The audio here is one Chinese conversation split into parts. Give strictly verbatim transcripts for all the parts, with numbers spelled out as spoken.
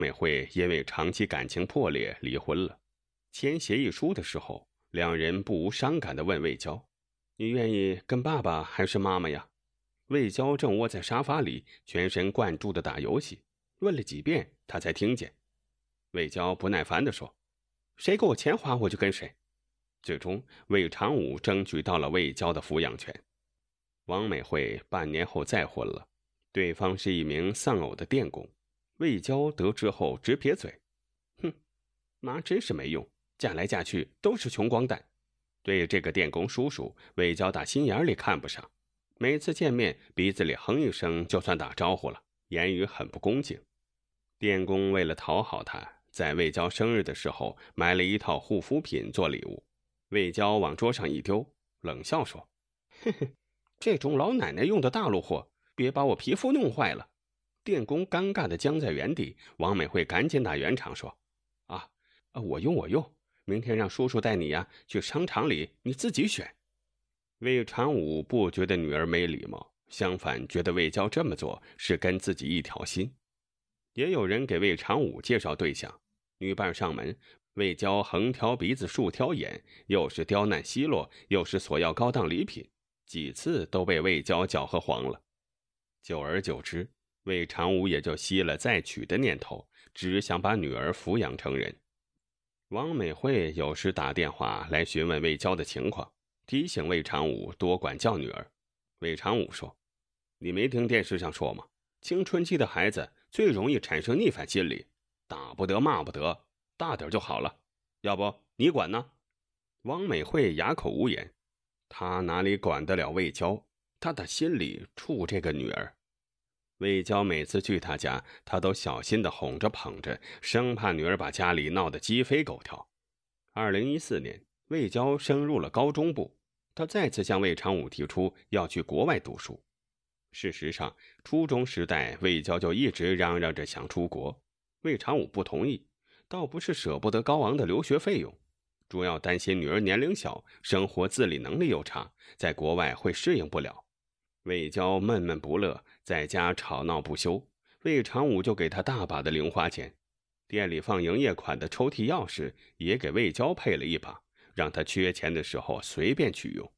美惠因为长期感情破裂离婚了。签协议书的时候，两人不无伤感地问魏娇：“你愿意跟爸爸还是妈妈呀？”魏娇正窝在沙发里，全神贯注地打游戏，问了几遍他才听见。魏娇不耐烦地说：“谁给我钱花我就跟谁。”最终，魏长武争取到了魏娇的抚养权。王美惠半年后再婚了，对方是一名丧偶的电工。魏娇得知后直撇嘴：“哼，妈真是没用，嫁来嫁去都是穷光蛋。”对这个电工叔叔，魏娇打心眼里看不上，每次见面鼻子里哼一声就算打招呼了，言语很不恭敬。电工为了讨好他，在魏娇生日的时候买了一套护肤品做礼物。魏娇往桌上一丢，冷笑说：“嘿嘿，这种老奶奶用的大陆货，别把我皮肤弄坏了。”电工尴尬地僵在原地，王美惠赶紧打圆场说：“啊，我用我用，明天让叔叔带你呀去商场里，你自己选。”魏长武不觉得女儿没礼貌，相反觉得魏娇这么做是跟自己一条心。也有人给魏长武介绍对象，女伴上门，魏娇横挑鼻子竖挑眼，又是刁难奚落，又是索要高档礼品，几次都被魏娇搅和黄了。久而久之，魏长武也就息了再娶的念头，只想把女儿抚养成人。王美惠有时打电话来询问魏娇的情况，提醒魏长武多管教女儿。魏长武说：“你没听电视上说吗？青春期的孩子最容易产生逆反心理，打不得骂不得，大点就好了，要不你管呢？”王美惠哑口无言，她哪里管得了魏娇？她的心里怵这个女儿。魏娇每次去她家，她都小心地哄着捧着，生怕女儿把家里闹得鸡飞狗跳。二零一四年，魏娇升入了高中部，她再次向魏长武提出要去国外读书。事实上，初中时代魏娇就一直嚷嚷着想出国，魏长武不同意，倒不是舍不得高昂的留学费用，主要担心女儿年龄小，生活自理能力又差，在国外会适应不了。魏娇闷闷不乐，在家吵闹不休，魏长武就给她大把的零花钱，店里放营业款的抽屉钥匙也给魏娇配了一把，让她缺钱的时候随便取用。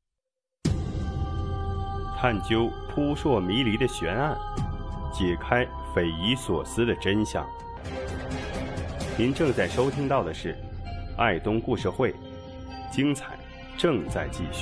探究扑朔迷离的悬案，解开匪夷所思的真相。您正在收听到的是爱东故事会，精彩正在继续。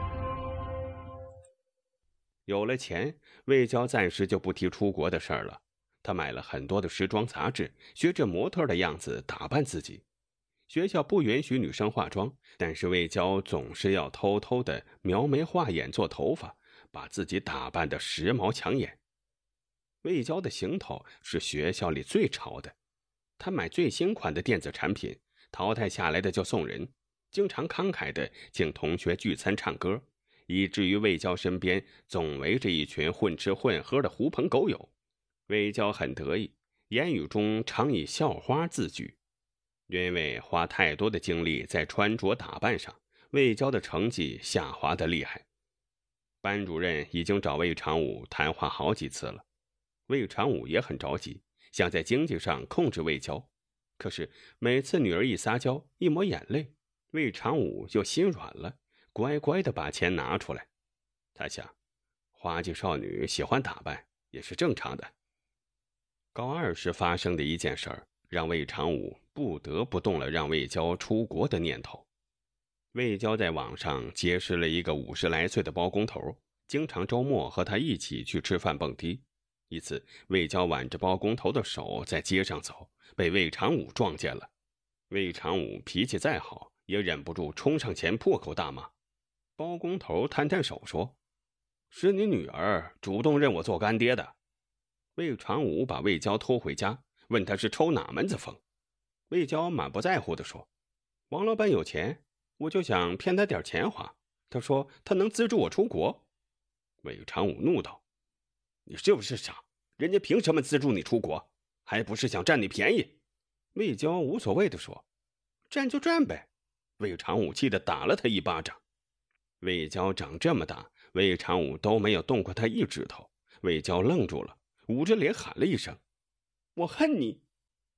有了钱，魏娇暂时就不提出国的事儿了。她买了很多的时装杂志，学着模特的样子打扮自己。学校不允许女生化妆，但是魏娇总是要偷偷的描眉画眼做头发，把自己打扮得时髦抢眼。魏娇的行头是学校里最潮的，她买最新款的电子产品，淘汰下来的就送人，经常慷慨的请同学聚餐唱歌，以至于魏娇身边总围着一群混吃混喝的狐朋狗友。魏娇很得意，言语中常以校花自居。因为花太多的精力在穿着打扮上，魏娇的成绩下滑得厉害。班主任已经找魏长武谈话好几次了，魏长武也很着急，想在经济上控制魏娇。可是每次女儿一撒娇，一抹眼泪，魏长武就心软了，乖乖地把钱拿出来。他想，花季少女喜欢打扮也是正常的。高二时发生的一件事儿，让魏长武不得不动了让魏娇出国的念头。魏娇在网上结识了一个五十来岁的包工头，经常周末和他一起去吃饭蹦迪。一次，魏娇挽着包工头的手在街上走，被魏长武撞见了。魏长武脾气再好，也忍不住冲上前破口大骂。包工头摊摊手说：“是你女儿主动认我做干爹的。”魏长武把魏娇拖回家，问他是抽哪门子风。魏娇满不在乎地说：“王老板有钱，我就想骗他点钱花。他说他能资助我出国。”魏长武怒道：“你是不是傻？人家凭什么资助你出国？还不是想占你便宜？”魏娇无所谓地说：“占就占呗。”魏长武气得打了他一巴掌。魏娇长这么大，魏长武都没有动过他一指头。魏娇愣住了，捂着脸喊了一声：“我恨你！”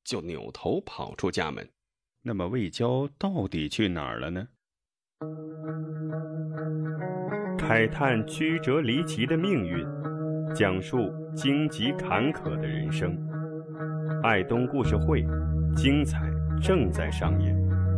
就扭头跑出家门。 那么魏娇到底去哪儿了呢？慨叹曲折离奇的命运，讲述荆棘坎坷的人生。爱东故事会，精彩正在上演。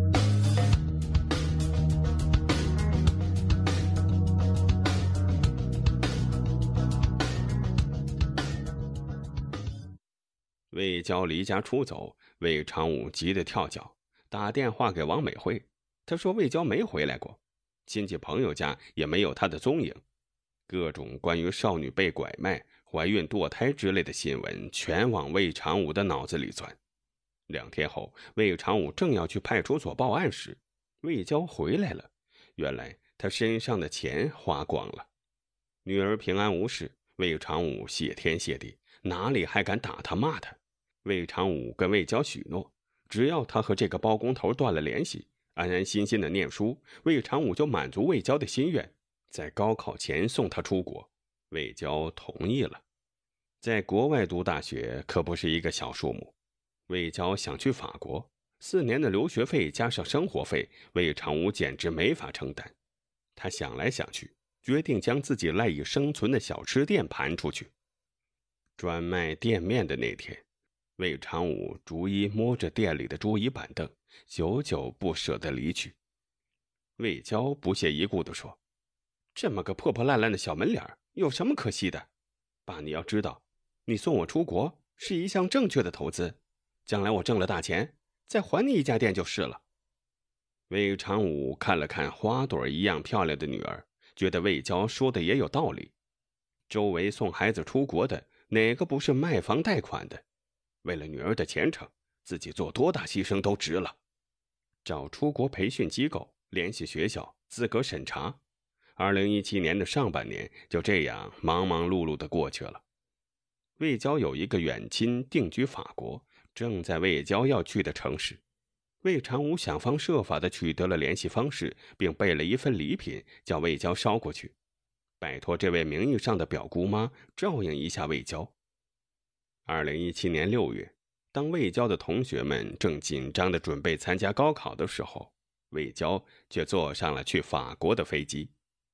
魏娇离家出走，魏长武急得跳脚，打电话给王美惠。他说魏娇没回来过，亲戚朋友家也没有她的踪影。各种关于少女被拐卖、怀孕堕胎之类的新闻全往魏长武的脑子里钻。两天后，魏长武正要去派出所报案时，魏娇回来了。原来他身上的钱花光了。女儿平安无事，魏长武谢天谢地，哪里还敢打他骂他。魏长武跟魏娇许诺，只要他和这个包工头断了联系，安安心心的念书，魏长武就满足魏娇的心愿，在高考前送他出国。魏娇同意了。在国外读大学可不是一个小数目。魏娇想去法国，四年的留学费加上生活费，魏长武简直没法承担。他想来想去，决定将自己赖以生存的小吃店盘出去。专卖店面的那天，魏长武逐一摸着店里的桌椅板凳，久久不舍得离去。魏娇不屑一顾地说：“这么个破破烂烂的小门脸，有什么可惜的？爸，你要知道，你送我出国是一项正确的投资，将来我挣了大钱，再还你一家店就是了。”魏长武看了看花朵一样漂亮的女儿，觉得魏娇说的也有道理。周围送孩子出国的，哪个不是卖房贷款的？为了女儿的前程，自己做多大牺牲都值了。找出国培训机构，联系学校，资格审查。二零一七年的上半年就这样忙忙碌碌地过去了。魏娇有一个远亲定居法国，正在魏娇要去的城市。魏长武想方设法地取得了联系方式，并备了一份礼品，叫魏娇捎过去，拜托这位名义上的表姑妈照应一下魏娇。二零一七年六月，当魏娇的同学们正紧张地准备参加高考的时候，魏娇却坐上了去法国的飞机。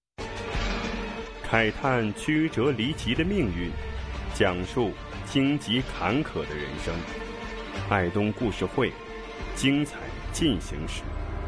慨叹曲折离奇的命运，讲述荆棘坎坷的人生。爱东故事会，精彩进行时。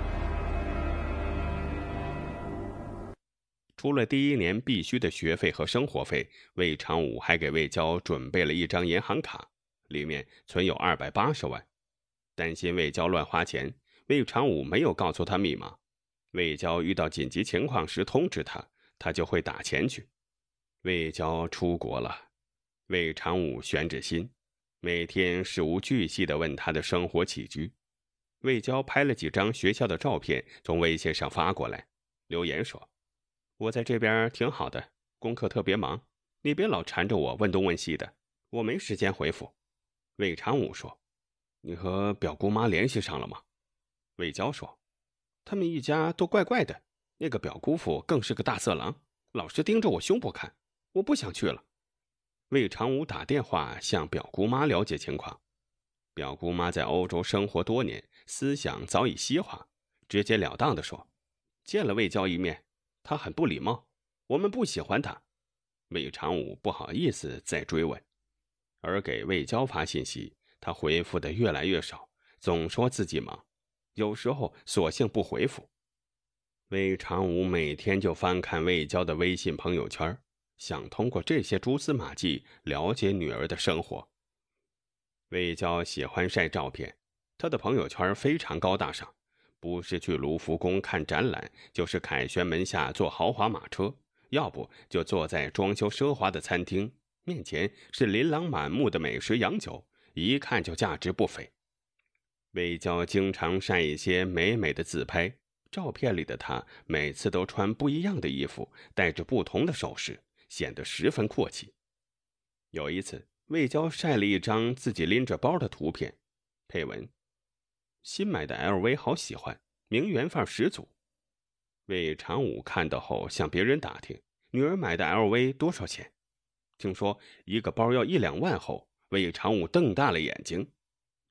除了第一年必须的学费和生活费，魏长武还给魏娇准备了一张银行卡，里面存有二百八十万。担心魏娇乱花钱，魏长武没有告诉他密码。魏娇遇到紧急情况时通知他，他就会打钱去。魏娇出国了，魏长武悬着心，每天事无巨细地问他的生活起居。魏娇拍了几张学校的照片，从微信上发过来，留言说：“我在这边挺好的，功课特别忙，你别老缠着我问东问西的，我没时间回复。”魏长武说：“你和表姑妈联系上了吗？”魏娇说：“他们一家都怪怪的，那个表姑父更是个大色狼，老是盯着我胸部看，我不想去了。”魏长武打电话向表姑妈了解情况。表姑妈在欧洲生活多年，思想早已西化，直截了当地说：“见了魏娇一面，他很不礼貌，我们不喜欢他。”魏长武不好意思再追问，而给魏娇发信息，他回复的越来越少，总说自己忙，有时候索性不回复。魏长武每天就翻看魏娇的微信朋友圈，想通过这些蛛丝马迹了解女儿的生活。魏娇喜欢晒照片，她的朋友圈非常高大上，不是去卢浮宫看展览，就是凯旋门下坐豪华马车，要不就坐在装修奢华的餐厅，面前是琳琅满目的美食洋酒，一看就价值不菲。魏娇经常晒一些美美的自拍，照片里的她每次都穿不一样的衣服，戴着不同的首饰，显得十分阔气。有一次，魏娇晒了一张自己拎着包的图片，配文：“新买的 L V 好喜欢，名媛范十足。”魏长武看到后向别人打听女儿买的 L V 多少钱，听说一个包要一两万后，魏长武瞪大了眼睛，